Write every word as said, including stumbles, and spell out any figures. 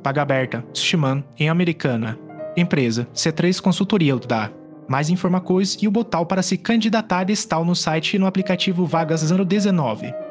Vaga aberta, Sushiman, em Americana. Empresa, C três Consultoria Udá. Mais informações e o botão para se candidatar está no site e no aplicativo Vagas zero dezenove.